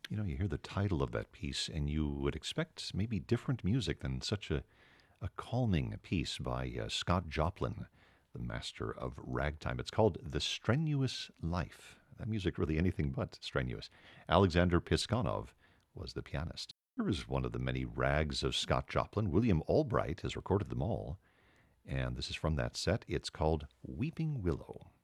You know, you hear the title of that piece, and you would expect maybe different music than such a calming piece by Scott Joplin, the master of ragtime. It's called The Strenuous Life. That music really anything but strenuous. Alexander Piskunov was the pianist. Here is one of the many rags of Scott Joplin. William Albright has recorded them all, and this is from that set. It's called Weeping Willow.